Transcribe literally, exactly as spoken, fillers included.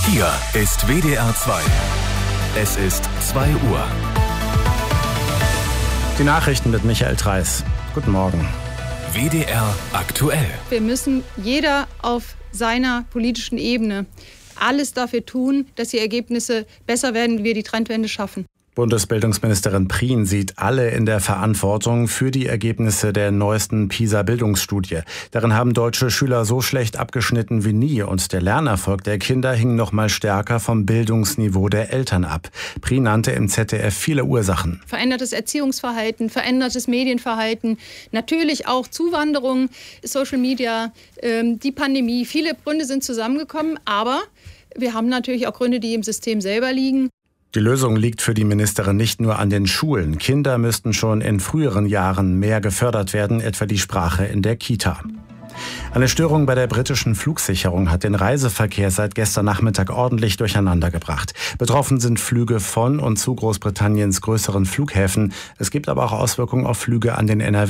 Hier ist W D R zwei. Es ist zwei Uhr. Die Nachrichten mit Michael Treiß. Guten Morgen. W D R aktuell. Wir müssen jeder auf seiner politischen Ebene alles dafür tun, dass die Ergebnisse besser werden, wir die Trendwende schaffen. Bundesbildungsministerin Prien sieht alle in der Verantwortung für die Ergebnisse der neuesten PISA-Bildungsstudie. Darin haben deutsche Schüler so schlecht abgeschnitten wie nie und der Lernerfolg der Kinder hing noch mal stärker vom Bildungsniveau der Eltern ab. Prien nannte im Z D F viele Ursachen. Verändertes Erziehungsverhalten, verändertes Medienverhalten, natürlich auch Zuwanderung, Social Media, ähm, die Pandemie. Viele Gründe sind zusammengekommen, aber wir haben natürlich auch Gründe, die im System selber liegen. Die Lösung liegt für die Ministerin nicht nur an den Schulen. Kinder müssten schon in früheren Jahren mehr gefördert werden, etwa die Sprache in der Kita. Eine Störung bei der britischen Flugsicherung hat den Reiseverkehr seit gestern Nachmittag ordentlich durcheinander gebracht. Betroffen sind Flüge von und zu Großbritanniens größeren Flughäfen. Es gibt aber auch Auswirkungen auf Flüge an den N R W.